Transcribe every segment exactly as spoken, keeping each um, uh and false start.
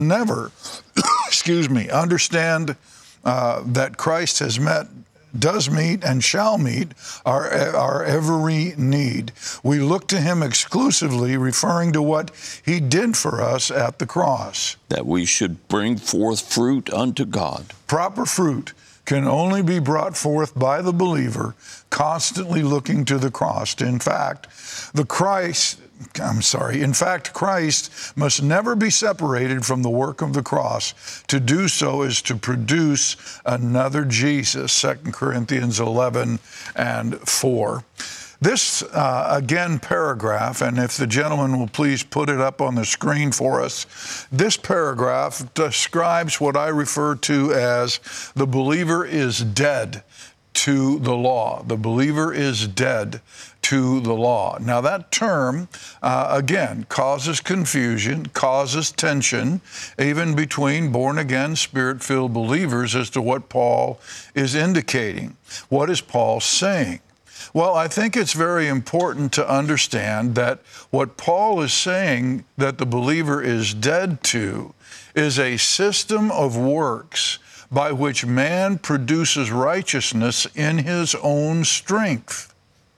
never, excuse me, understand uh, that Christ has met, does meet, and shall meet our, our every need. We look to him exclusively, referring to what he did for us at the cross. That we should bring forth fruit unto God. Proper fruit can only be brought forth by the believer, constantly looking to the cross. In fact, the Christ, I'm sorry, in fact, Christ must never be separated from the work of the cross. To do so is to produce another Jesus, Second Corinthians eleven and four. This, uh, again, paragraph, and if the gentleman will please put it up on the screen for us, this paragraph describes what I refer to as the believer is dead to the law. The believer is dead to the law. Now, that term, uh, again, causes confusion, causes tension, even between born-again, spirit-filled believers as to what Paul is indicating. What is Paul saying? Well, I think it's very important to understand that what Paul is saying that the believer is dead to is a system of works by which man produces righteousness in his own strength.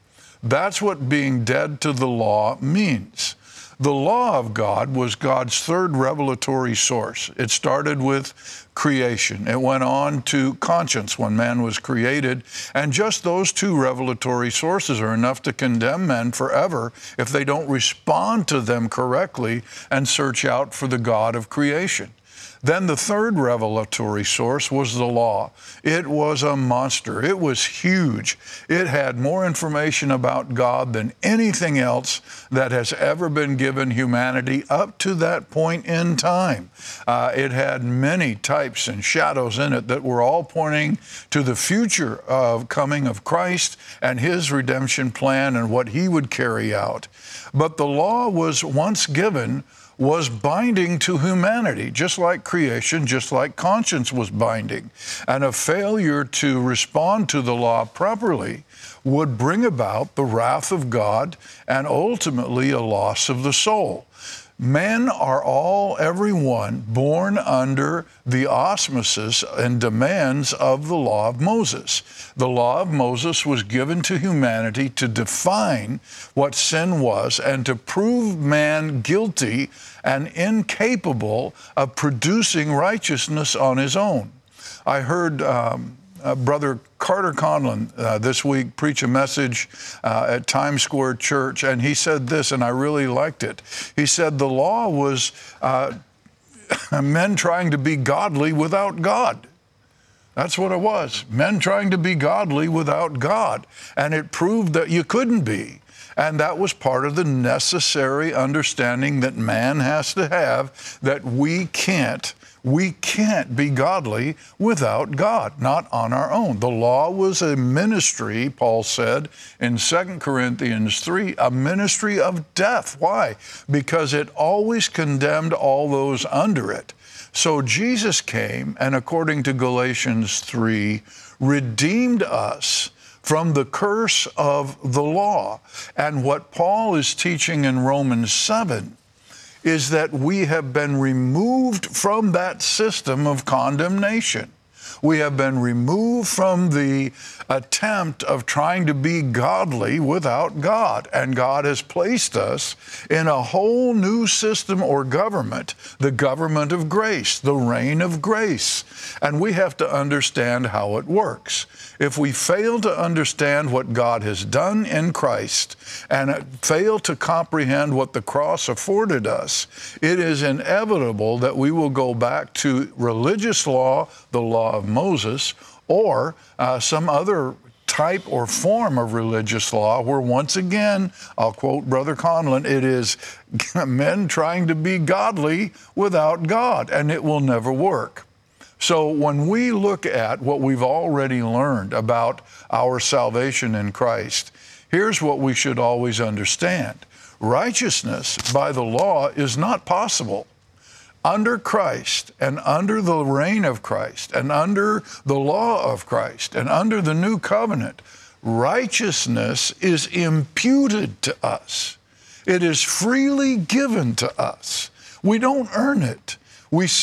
That's what being dead to the law means. The law of God was God's third revelatory source. It started with creation. It went on to conscience when man was created. And just those two revelatory sources are enough to condemn men forever if they don't respond to them correctly and search out for the God of creation. Then the third revelatory source was the law. It was a monster. It was huge. It had more information about God than anything else that has ever been given humanity up to that point in time. Uh, it had many types and shadows in it that were all pointing to the future of coming of Christ and his redemption plan and what he would carry out. But the law was once given was binding to humanity, just like creation, just like conscience was binding. And a failure to respond to the law properly would bring about the wrath of God and ultimately a loss of the soul. Men are all, every one, born under the auspices and demands of the law of Moses. The law of Moses was given to humanity to define what sin was and to prove man guilty and incapable of producing righteousness on his own. I heard um, uh, Brother Carter Conlon uh, this week preach a message uh, at Times Square Church, and he said this, and I really liked it. He said the law was uh, men trying to be godly without God. That's what it was, men trying to be godly without God, and it proved that you couldn't be. And that was part of the necessary understanding that man has to have, that we can't We can't be godly without God, not on our own. The law was a ministry, Paul said in Second Corinthians three, a ministry of death. Why? Because it always condemned all those under it. So Jesus came and, according to Galatians three, redeemed us from the curse of the law. And what Paul is teaching in Romans seven is that we have been removed from that system of condemnation. We have been removed from the attempt of trying to be godly without God. And God has placed us in a whole new system or government, the government of grace, the reign of grace. And we have to understand how it works. If we fail to understand what God has done in Christ and fail to comprehend what the cross afforded us, it is inevitable that we will go back to religious law, the law of Moses, or uh, some other type or form of religious law where, once again, I'll quote Brother Conlon, it is men trying to be godly without God, and it will never work. So when we look at what we've already learned about our salvation in Christ, here's what we should always understand. Righteousness by the law is not possible. Under Christ and under the reign of Christ and under the law of Christ and under the new covenant, righteousness is imputed to us. It is freely given to us. We don't earn it. We